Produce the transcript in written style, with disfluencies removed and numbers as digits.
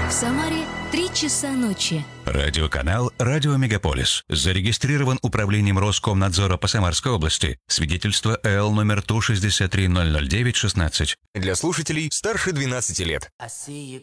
В Самаре 3 часа ночи. Радиоканал «Радио Мегаполис». Зарегистрирован Управлением Роскомнадзора по Самарской области. Свидетельство ЭЛ номер 163-009-16. Для слушателей старше 12 лет.